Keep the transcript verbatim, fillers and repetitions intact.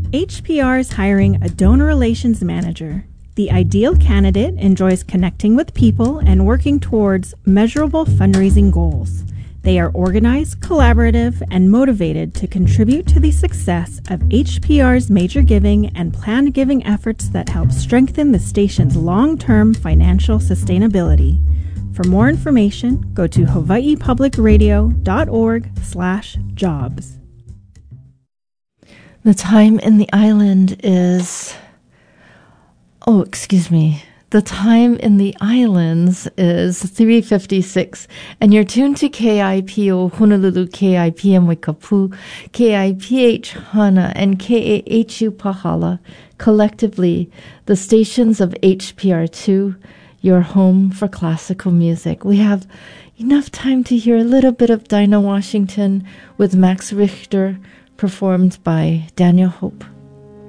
H P R is hiring a donor relations manager. The ideal candidate enjoys connecting with people and working towards measurable fundraising goals. They are organized, collaborative, and motivated to contribute to the success of H P R's major giving and planned giving efforts that help strengthen the station's long-term financial sustainability. For more information, go to hawaii public radio dot org slash jobs. The time in the island is... Oh, excuse me. The time in the islands is three fifty-six, and you're tuned to K I P O Honolulu, K I P M Waikapu, K I P H Hana, and K A H U Pahala, collectively the stations of H P R two, your home for classical music. We have enough time to hear a little bit of Dinah Washington with Max Richter, performed by Daniel Hope.